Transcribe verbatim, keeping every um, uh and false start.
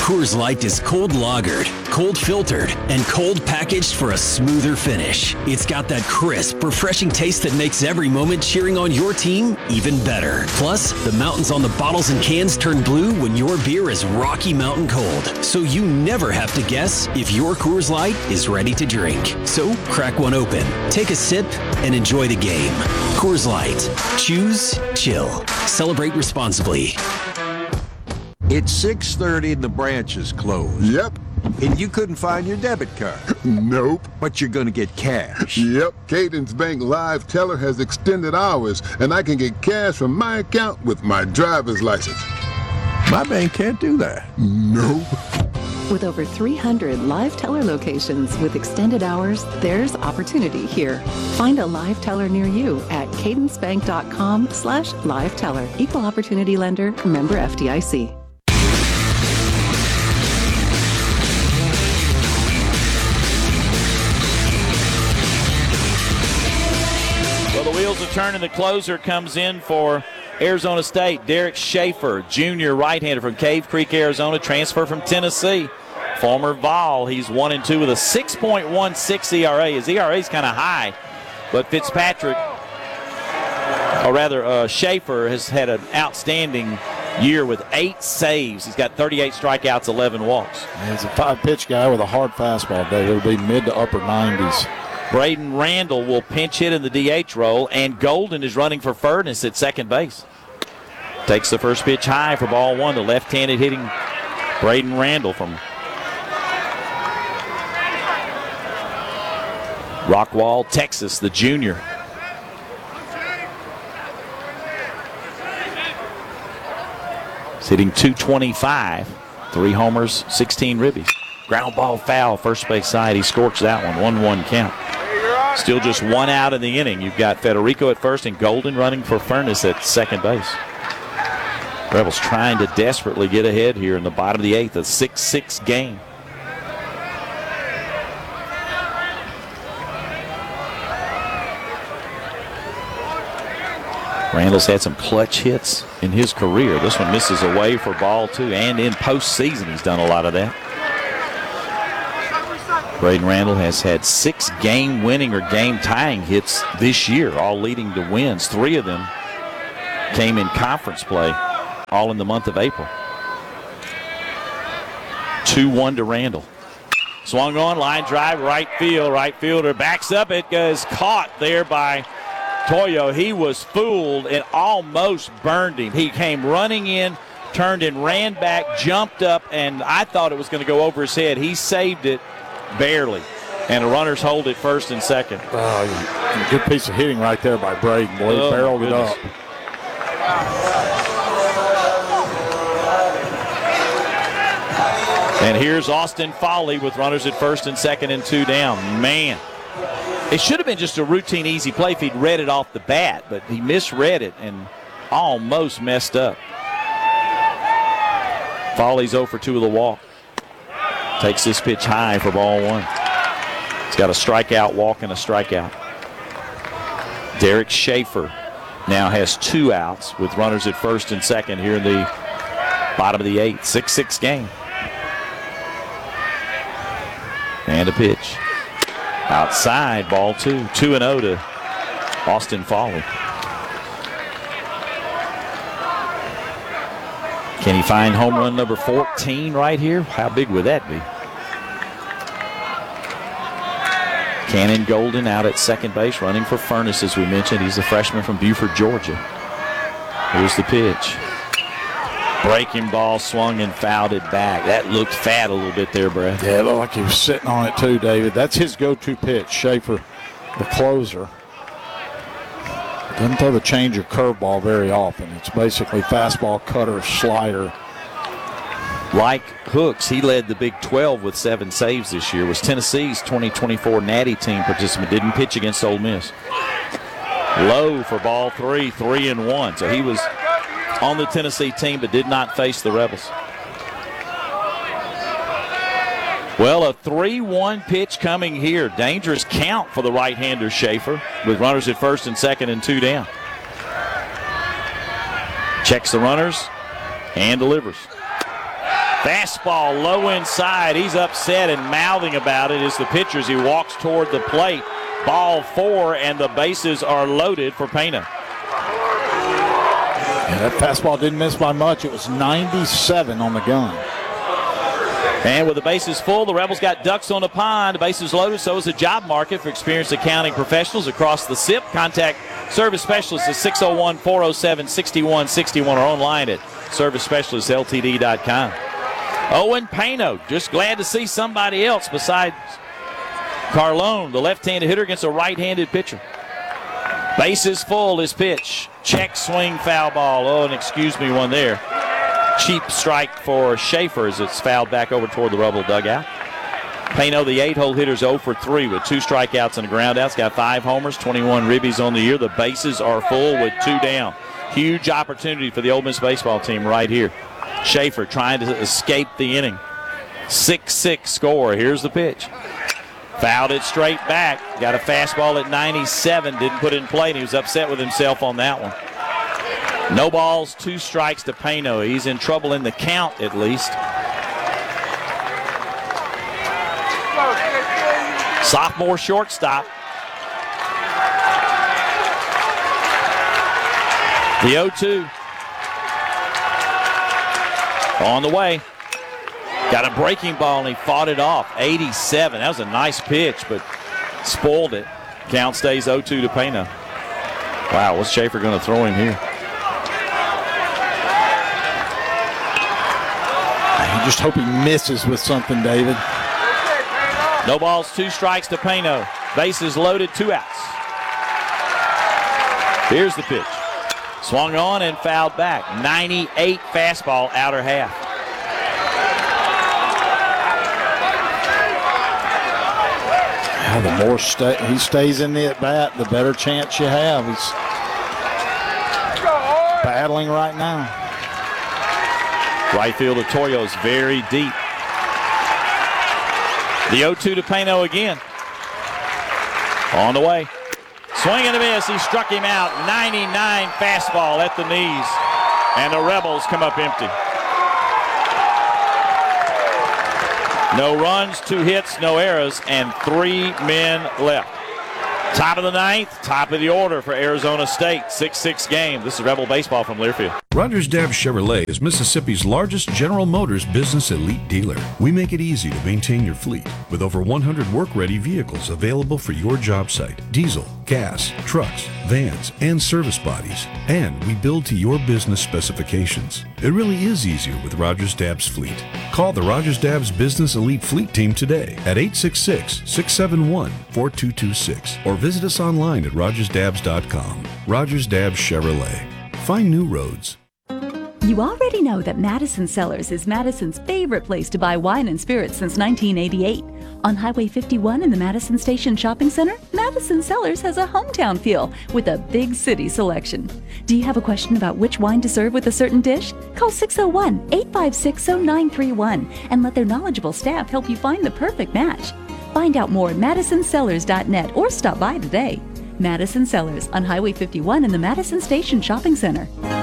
Coors Light is cold lagered, cold filtered, and cold packaged for a smoother finish. It's got that crisp, refreshing taste that makes every moment cheering on your team even better. Plus, the mountains on the bottles and cans turn blue when your beer is Rocky Mountain cold. So you never have to guess if your Coors Light is ready to drink. So crack one open, take a sip, and enjoy the game. Coors Light. Choose chill. Celebrate responsibly. It's six thirty and the branch is closed. Yep. And you couldn't find your debit card. Nope. But you're going to get cash. Yep. Cadence Bank Live Teller has extended hours, and I can get cash from my account with my driver's license. My bank can't do that. Nope. With over three hundred live teller locations with extended hours, there's opportunity here. Find a live teller near you at cadencebank.com slash live teller. Equal opportunity lender, member F D I C. Well, the wheels are turning. The closer comes in for Arizona State. Derek Schaefer, junior right-hander from Cave Creek, Arizona, transfer from Tennessee. Former Vol, he's one and two with a six point one six E R A. His E R A is kind of high, but Fitzpatrick, or rather uh, Schaefer, has had an outstanding year with eight saves. He's got thirty-eight strikeouts, eleven walks. He's a five-pitch guy with a hard fastball, Dave. It'll be mid to upper nineties. Braden Randall will pinch hit in the D H role, and Golden is running for Furness at second base. Takes the first pitch high for ball one. The left-handed hitting Braden Randall from Rockwall, Texas, the junior. He's hitting two twenty-five, three homers, sixteen ribbies. Ground ball foul, first base side. He scorched that one, one one count. Still just one out in the inning. You've got Federico at first and Golden running for Furness at second base. Rebels trying to desperately get ahead here in the bottom of the eighth, a six six game. Randall's had some clutch hits in his career. This one misses away for ball two, and in postseason he's done a lot of that. Braden Randall has had six game-winning or game-tying hits this year, all leading to wins. Three of them came in conference play, all in the month of April. two one to Randall. Swung on, line drive, right field. Right fielder backs up. It is caught there by Toyo. He was fooled and almost burned him. He came running in, turned and ran back, jumped up, and I thought it was going to go over his head. He saved it barely, and the runners hold it first and second. Oh, good piece of hitting right there by Braden. Boy, he oh, barreled it up. And here's Austin Foley with runners at first and second and two down. Man, it should have been just a routine easy play if he'd read it off the bat, but he misread it and almost messed up. Foley's oh for two with a walk. Takes this pitch high for ball one. He's got a strikeout, walk, and a strikeout. Derek Schaefer now has two outs with runners at first and second here in the bottom of the eighth. six six game. And a pitch. Outside, ball two. two and oh to Austin Foley. Can he find home run number fourteen right here? How big would that be? Cannon Golden out at second base, running for Furness, as we mentioned. He's a freshman from Buford, Georgia. Here's the pitch. Breaking ball, swung and fouled it back. That looked fat a little bit there, Brad. Yeah, it looked like he was sitting on it too, David. That's his go-to pitch, Schaefer, the closer. Doesn't throw the change or curveball very often. It's basically fastball, cutter, slider. Like Hooks, he led the Big twelve with seven saves this year. Was Tennessee's twenty twenty-four Natty team participant. Didn't pitch against Ole Miss. Low for ball three, three and one. So he was on the Tennessee team but did not face the Rebels. Well, a three one pitch coming here. Dangerous count for the right-hander Schaefer with runners at first and second and two down. Checks the runners and delivers. Fastball low inside. He's upset and mouthing about it as the pitcher as he walks toward the plate. Ball four, and the bases are loaded for Pena. Yeah, that fastball didn't miss by much. It was ninety-seven on the gun. And with the bases full, the Rebels got ducks on the pond. The bases loaded, so is the job market for experienced accounting professionals across the S I P. Contact Service Specialists at six oh one, four oh seven, six one six one or online at service specialists l t d dot com. Owen Payno, just glad to see somebody else besides Carlone, the left-handed hitter against a right-handed pitcher. Bases full, his pitch. Check swing, foul ball. Oh, and excuse me one there. Cheap strike for Schaefer as it's fouled back over toward the Rebel dugout. Payno, the eight-hole hitter, is oh for three with two strikeouts and a groundout. He's got five homers, twenty-one ribbies on the year. The bases are full with two down. Huge opportunity for the Ole Miss baseball team right here. Schaefer trying to escape the inning. six six score. Here's the pitch. Fouled it straight back. Got a fastball at ninety-seven. Didn't put it in play, and he was upset with himself on that one. No balls, two strikes to Payno. He's in trouble in the count at least. Sophomore shortstop. The oh two. On the way. Got a breaking ball, and he fought it off. eighty-seven. That was a nice pitch, but spoiled it. Count stays oh two to Payno. Wow, what's Schaefer going to throw him here? You just hope he misses with something, David. No balls, two strikes to Payno. Bases loaded, two outs. Here's the pitch. Swung on and fouled back. ninety-eight fastball, outer half. Well, the more sta- he stays in the at-bat, the better chance you have. He's battling right now. Right field of Toyo is very deep. The oh two to Payno again. On the way. Swing and a miss. He struck him out. ninety-nine fastball at the knees. And the Rebels come up empty. No runs, two hits, no errors, and three men left. Top of the ninth, top of the order for Arizona State. six six game. This is Rebel Baseball from Learfield. Rogers Dabbs Chevrolet is Mississippi's largest General Motors business elite dealer. We make it easy to maintain your fleet with over one hundred work-ready vehicles available for your job site. Diesel, gas, trucks, vans, and service bodies. And we build to your business specifications. It really is easier with Rogers Dabbs Fleet. Call the Rogers Dabbs Business Elite Fleet Team today at eight six six, six seven one, four two two six or visit us online at rogers dabbs dot com. Rogers Dabbs Chevrolet. Find new roads. You already know that Madison Cellars is Madison's favorite place to buy wine and spirits since nineteen eighty-eight. On Highway fifty-one in the Madison Station Shopping Center, Madison Cellars has a hometown feel with a big city selection. Do you have a question about which wine to serve with a certain dish? Call six oh one, eight five six, oh nine three one and let their knowledgeable staff help you find the perfect match. Find out more at madison cellars dot net or stop by today. Madison Cellars on Highway fifty-one in the Madison Station Shopping Center.